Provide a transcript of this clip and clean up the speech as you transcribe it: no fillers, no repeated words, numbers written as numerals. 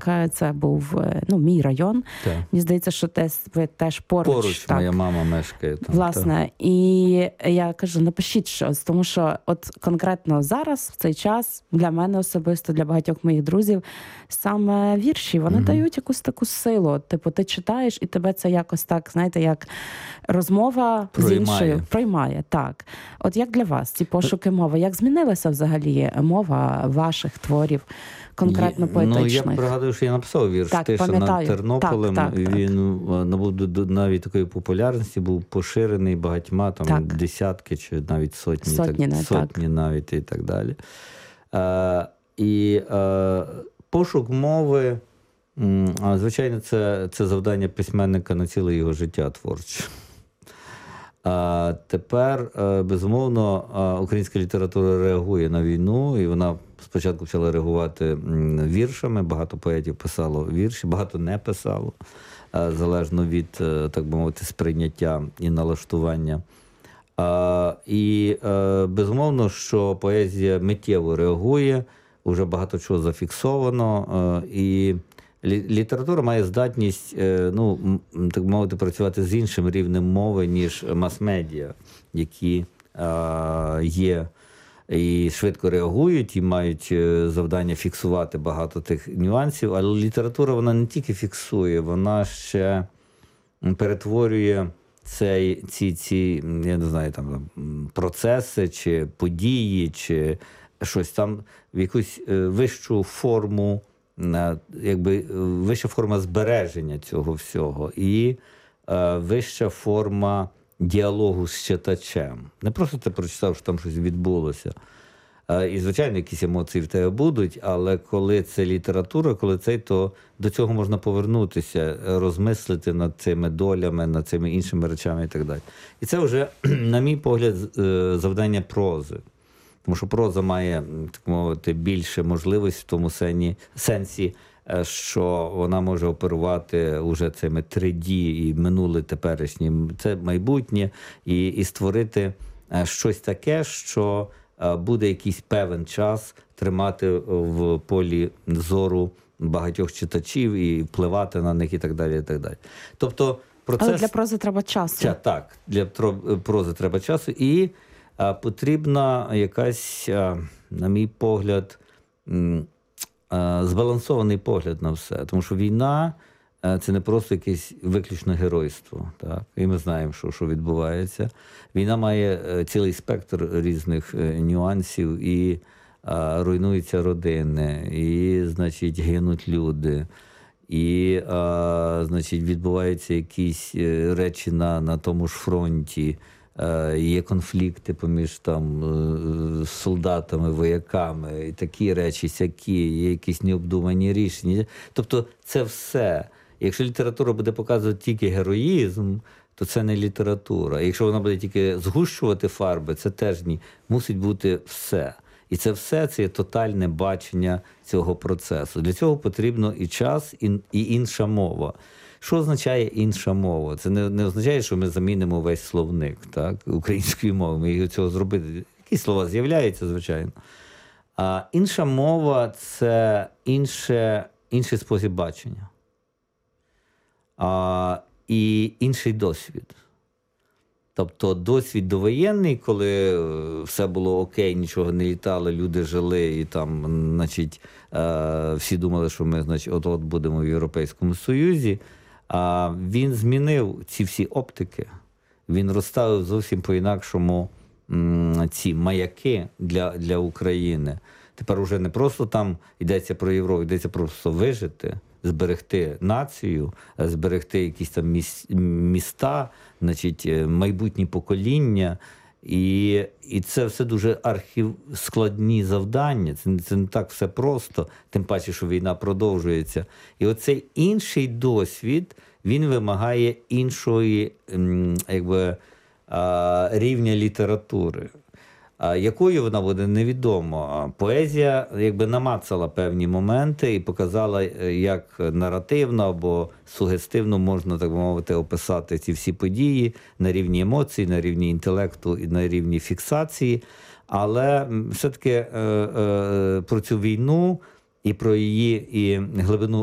Так, це був мій район. Так. Мені здається, що ви теж поруч. Поруч так. моя мама мешкає там. Власне, так. і я кажу, напишіть щось, тому що от конкретно зараз, в цей час, для мене особисто, для багатьох моїх друзів, саме вірші, вони дають якусь таку силу. Типу, ти читаєш, і тебе це якось так, знаєте, як розмова з іншою проймає. Так. От як для вас ці пошуки мови? Як змінилася взагалі мова ваших творів, конкретно поетичних? Я пригадую, що я написав вірш так, «Тиша над Тернополем». Так. Він набув навіть такої популярності, був поширений багатьма, там десятки чи навіть сотні навіть і так далі. Пошук мови, звичайно, це завдання письменника на ціле його життя творче. Тепер, безумовно, українська література реагує на війну, і вона спочатку почала реагувати віршами, багато поетів писало вірші, багато не писало, залежно від, так би мовити, сприйняття і налаштування. І, безумовно, що поезія миттєво реагує, вже багато чого зафіксовано, і література має здатність, так мовити, працювати з іншим рівнем мови, ніж мас-медіа, які є і швидко реагують, і мають завдання фіксувати багато тих нюансів. Але література, вона не тільки фіксує, вона ще перетворює ці я не знаю, там процеси, чи події, чи щось там в якусь вищу форму, якби вища форма збереження цього всього і вища форма діалогу з читачем. Не просто ти прочитав, що там щось відбулося. І, звичайно, якісь емоції в тебе будуть, але коли це література, то до цього можна повернутися, розмислити над цими долями, над цими іншими речами і так далі. І це вже, на мій погляд, завдання прози. Тому що проза має, так мовити, більше можливостей в тому сенсі, що вона може оперувати уже цими 3D і минуле, теперішнє, це майбутнє, і створити щось таке, що буде якийсь певен час тримати в полі зору багатьох читачів і впливати на них і так далі, і так далі. Тобто процес... Але для прози треба часу. Так, для прози треба часу і потрібна якась, на мій погляд, збалансований погляд на все. Тому що війна – це не просто якесь виключно геройство. Так? І ми знаємо, що відбувається. Війна має цілий спектр різних нюансів, і руйнуються родини, і, значить, гинуть люди, і, значить, відбуваються якісь речі на тому ж фронті. Є конфлікти поміж там солдатами, вояками, і такі речі, сякі, є якісь необдумані рішення. Тобто це все. Якщо література буде показувати тільки героїзм, то це не література. Якщо вона буде тільки згущувати фарби, це теж ні. Мусить бути все. І це все – це є тотальне бачення цього процесу. Для цього потрібно і час, і інша мова. Що означає інша мова? Це не означає, що ми замінимо весь словник, так, української мови. Ми його цього зробити. Якісь слова з'являються, звичайно. А інша мова – це інший спосіб бачення. І інший досвід. Тобто досвід довоєнний, коли все було окей, нічого не літало, люди жили, і там, значить, всі думали, що ми, значить, от-от будемо в Європейському Союзі. Він змінив ці всі оптики, він розставив зовсім по-інакшому ці маяки для України. Тепер уже не просто там йдеться про Європу, йдеться просто вижити, зберегти націю, зберегти якісь там міста, значить, майбутні покоління. І це все дуже складні завдання, це не так все просто, тим паче, що війна продовжується. І оцей інший досвід, він вимагає іншої, якби, рівня літератури. Якою вона буде, невідомо. Поезія, якби, намацала певні моменти і показала, як наративно або сугестивно можна, так би мовити, описати ці всі події на рівні емоцій, на рівні інтелекту і на рівні фіксації. Але все-таки про цю війну і про її глибину